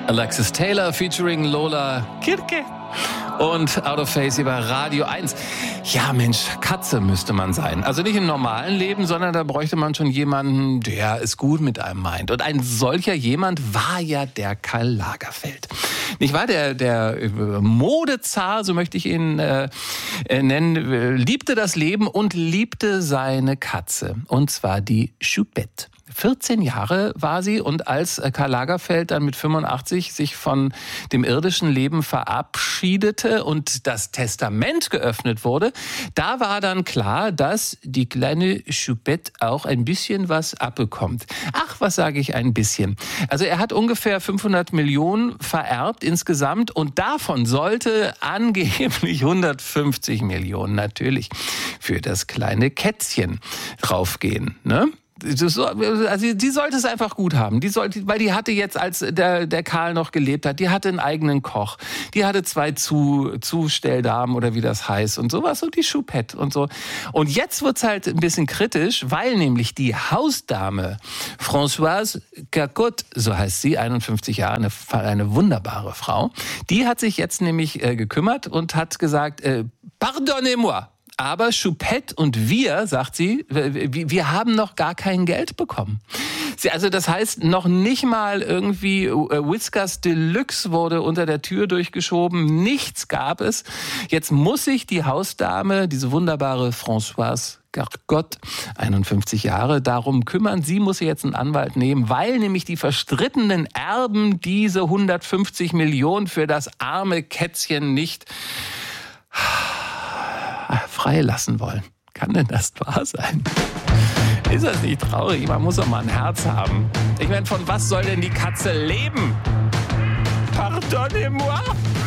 Alexis Taylor featuring Lola Kirke und Out of Phase über Radio 1. Ja, Mensch, Katze müsste man sein. Also nicht im normalen Leben, sondern da bräuchte man schon jemanden, der es gut mit einem meint. Und ein solcher jemand war ja der Karl Lagerfeld. Nicht wahr? Der Modezar, so möchte ich ihn nennen, liebte das Leben und liebte seine Katze. Und zwar die Choupette. 14 Jahre war sie, und als Karl Lagerfeld dann mit 85 sich von dem irdischen Leben verabschiedete und das Testament geöffnet wurde, da war dann klar, dass die kleine Choupette auch ein bisschen was abbekommt. Ach, was sage ich ein bisschen? Also er hat ungefähr 500 Millionen vererbt insgesamt, und davon sollte angeblich 150 Millionen natürlich für das kleine Kätzchen draufgehen, ne? Also die sollte es einfach gut haben. Weil die hatte jetzt, als der Karl noch gelebt hat, die hatte einen eigenen Koch. Die hatte 2 Zustelldamen oder wie das heißt und sowas, und die Choupette und so. Und jetzt wird's halt ein bisschen kritisch, weil nämlich die Hausdame Françoise Carcotte, so heißt sie, 51 Jahre, eine wunderbare Frau, die hat sich jetzt nämlich gekümmert und hat gesagt, pardonnez-moi. Aber Choupette und wir, sagt sie, wir haben noch gar kein Geld bekommen. Also das heißt, noch nicht mal irgendwie Whiskas Deluxe wurde unter der Tür durchgeschoben. Nichts gab es. Jetzt muss sich die Hausdame, diese wunderbare Françoise Carcotte, 51 Jahre, darum kümmern. Sie muss jetzt einen Anwalt nehmen, weil nämlich die verstrittenen Erben diese 150 Millionen für das arme Kätzchen nicht freilassen wollen. Kann denn das wahr sein? Ist das nicht traurig? Man muss doch mal ein Herz haben. Ich meine, von was soll denn die Katze leben? Pardonnez-moi.